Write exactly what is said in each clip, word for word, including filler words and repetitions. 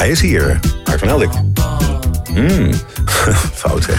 Hij is hier. Art van Heldik. Mm. Fout zeg.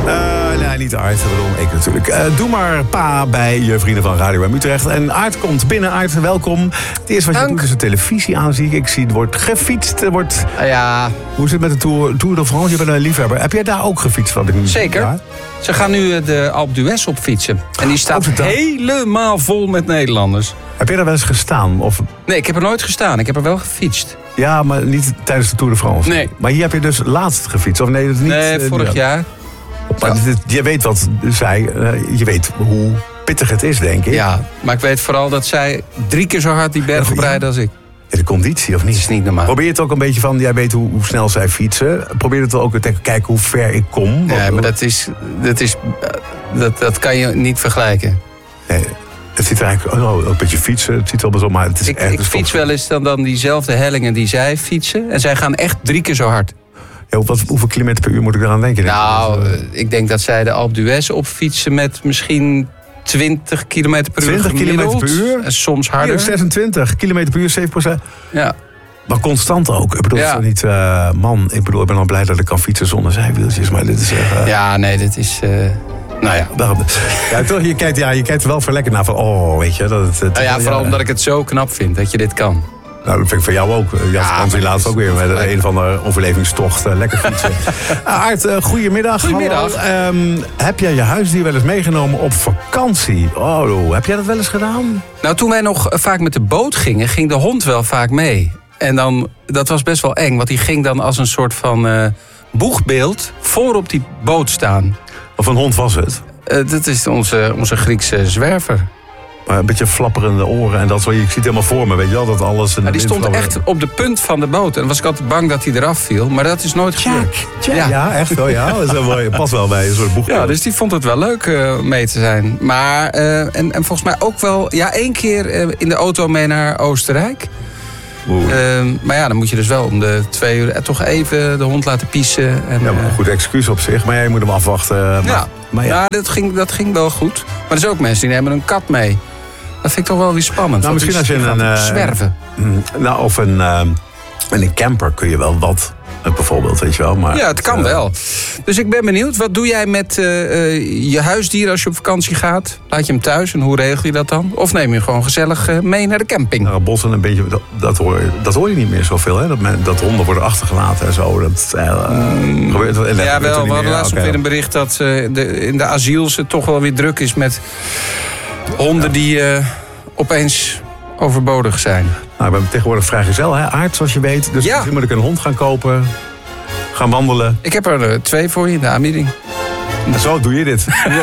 Uh, nee, niet Art. Bedoel, ik natuurlijk. Uh, doe maar pa bij je vrienden van Radio M Utrecht. En Art komt binnen. Art, welkom. Het eerste wat je Dank. doet is de televisie aan, zie ik. Ik zie, er wordt gefietst. Er wordt... Ja. Hoe is het met de Tour, Tour de France? Je bent een liefhebber. Heb jij daar ook gefietst? Wat ik nu... Zeker. Ja? Ze gaan nu de Alpe d'Huez opfietsen. En die staat Oh, helemaal vol met Nederlanders. Heb jij daar wel eens gestaan? Of... Nee, ik heb er nooit gestaan. Ik heb er wel gefietst. Ja, maar niet tijdens de Tour de France. Nee. Maar hier heb je dus laatst gefietst? Of nee, dat is niet... Nee, uh, vorig ja. jaar. Maar Ja. dit, je weet wat zij... Uh, je weet hoe pittig het is, denk ik. Ja, maar ik weet vooral dat zij drie keer zo hard die berg oprijden als ik. Ja, de conditie, of niet? Dat is niet normaal. Probeer het ook een beetje van... Jij weet hoe, hoe snel zij fietsen. Probeer het wel ook te kijken hoe ver ik kom. Nee, maar dat is... Dat, is dat, dat kan je niet vergelijken. Nee, het ziet er eigenlijk... Oh, een beetje fietsen, het ziet er wel zo, maar het is Ik, echt... ik fiets wel eens dan, dan diezelfde hellingen die zij fietsen. En zij gaan echt drie keer zo hard. Ja, wat, hoeveel kilometer per uur moet ik eraan denken? Nou, Dus, uh, ik denk dat zij de Alpe d'Huez opfietsen met misschien twintig kilometer per uur twintig kilometer per uur? En soms harder. Hier, zesentwintig kilometer per uur, zeven procent. Ja. Maar constant ook. Ik bedoel, Ja. het is niet... Uh, man, ik bedoel, ik ben al blij dat ik kan fietsen zonder zijwieltjes. Maar dit is... Uh, ja, nee, dit is... Uh, nou ja. Daarom, ja, toch, je kijkt, ja, je kijkt er wel verlekkerd naar van... Oh, weet je, dat het... het Nou ja, vooral ja, omdat ik het zo knap vind dat je dit kan. Nou, dat vind ik van jou ook. Jan Ja, Frans die maar laatst het ook is- weer met een van de overlevingstocht. Uh, lekker fietsen. uh, Aart, uh, goedemiddag. Goedemiddag. Hallo. Um, heb jij je huisdier wel eens meegenomen op vakantie? Oh, heb jij dat wel eens gedaan? Nou, toen wij nog vaak met de boot gingen, ging de hond wel vaak mee. En dan, dat was best wel eng, want die ging dan als een soort van uh, boegbeeld voor op die boot staan. Of een hond was het? Uh, dat is onze, onze Griekse zwerver. Maar een beetje flapperende oren en dat soort. Ik zie het helemaal voor me, weet je wel, dat alles... Maar die stond echt op de punt van de boot. En dan was ik altijd bang dat hij eraf viel. Maar dat is nooit gebeurd. Ja. Ja. ja, echt wel, ja. Dat is wel, past wel bij een soort boegbeeld. Ja, dus die vond het wel leuk uh, mee te zijn. Maar, uh, en, en volgens mij ook wel... Ja, één keer uh, in de auto mee naar Oostenrijk. Uh, maar ja, dan moet je dus wel om de twee uur... Uh, toch even de hond laten piezen. En, ja, maar een goed excuus op zich. Maar jij moet hem afwachten. Maar, ja, maar ja. ja dat, ging, dat ging wel goed. Maar er zijn ook mensen die nemen een kat mee. Dat vind ik toch wel weer spannend. Nou, misschien als je een... Uh, uh, zwerven. Nou, of een... Uh, in een camper kun je wel wat... Bijvoorbeeld, weet je wel. Maar ja, het kan uh, wel. Dus ik ben benieuwd, wat doe jij met uh, uh, je huisdier als je op vakantie gaat? Laat je hem thuis en hoe regel je dat dan? Of neem je hem gewoon gezellig uh, mee naar de camping? Naar het bos en een beetje, dat, dat, hoor, dat hoor je niet meer zoveel, hè? Dat, men, dat honden worden achtergelaten en zo. Dat, uh, mm, gebeurt, uh, ja, wel. We hadden laatst ja, ook weer een bericht dat uh, de, in de asiels het toch wel weer druk is met honden ja. die uh, opeens overbodig zijn. Nou, ik ben tegenwoordig vrijgezel, hè? Aard, zoals je weet. Dus ja. misschien moet ik een hond gaan kopen. Gaan wandelen. Ik heb er uh, twee voor je in de aanbieding. En zo doe je dit.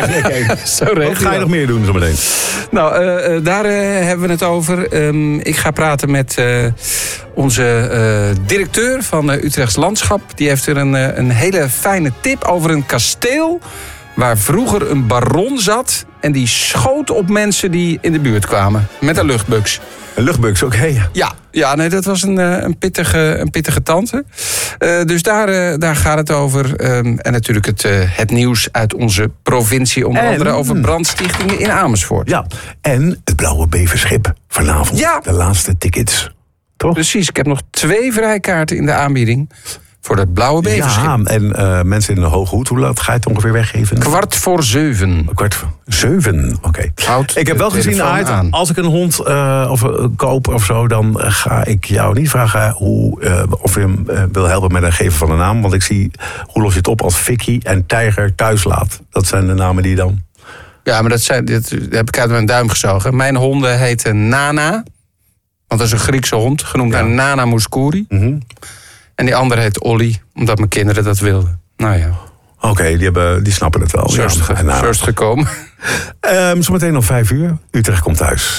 Zo regel Wat ga je nog meer doen zo meteen? Nou, uh, daar uh, hebben we het over. Um, ik ga praten met uh, onze uh, directeur van uh, Utrechts Landschap. Die heeft er een, uh, een hele fijne tip over een kasteel waar vroeger een baron zat en die schoot op mensen die in de buurt kwamen. Met een luchtbuks. Een luchtbuks, oké. Okay. Ja, ja nee, dat was een, een, pittige, een pittige tante. Uh, dus daar, uh, daar gaat het over. Um, en natuurlijk het, uh, het nieuws uit onze provincie. Onder en, andere over brandstichtingen in Amersfoort. Ja, en het Blauwe Beverschip vanavond. Ja. De laatste tickets. Toch? Precies, ik heb nog twee vrijkaarten in de aanbieding. Voor dat Blauwe Beverschip. Ja, en uh, mensen in de hoge hoed, hoe laat ga je het ongeveer weggeven? Kwart voor zeven. Kwart voor zeven, oké. Okay. Ik heb wel gezien, uit, als ik een hond uh, of, uh, koop of zo, dan ga ik jou niet vragen hoe, uh, of je hem uh, wil helpen met het geven van een naam. Want ik zie, hoe los je het op als Vicky en Tijger thuis laat? Dat zijn de namen die dan... Ja, maar dat, zijn, dat heb ik uit mijn duim gezogen. Mijn honden heten Nana. Want dat is een Griekse hond, genoemd naar ja. Nana Mouskouri. Mm-hmm. En die andere heet Olly, omdat mijn kinderen dat wilden. Nou ja. Oké, okay, die, die snappen het wel. Zo is het, ja. ge- nou, zo is het gekomen. Um, zometeen om vijf uur. Utrecht komt thuis.